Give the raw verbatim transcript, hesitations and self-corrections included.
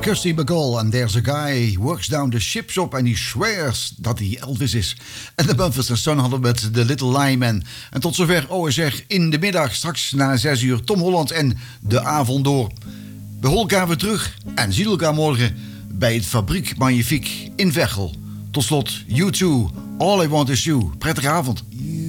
Kirsty McCall and There's a Guy Works Down the Ship Shop and he swears dat hij Elvis is. En de Bumpers and Son hadden met The Little Lineman. En tot zover O S R in de middag. Straks na zes uur Tom Holland en de avond door. We horen elkaar weer terug en zien elkaar morgen bij het Fabriek Magnifiek in Veghel. Tot slot, U twee, All I Want Is You. Prettige avond.